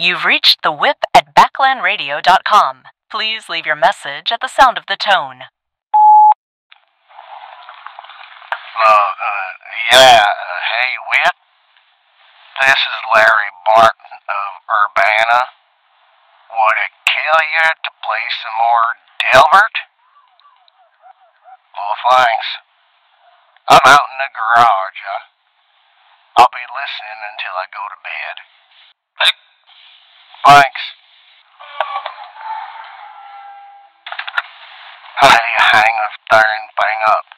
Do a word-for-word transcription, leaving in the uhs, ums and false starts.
You've reached the whip at backland radio dot com. Please leave your message at the sound of the tone. Uh, uh, yeah, uh, hey, Whip. This is Larry Barton of Urbana. Would it kill you to play some more Delbert? Well, thanks. I'm out in the garage. Uh, I'll be listening until I go to bed. Thanks. How do you hang a darn thing up?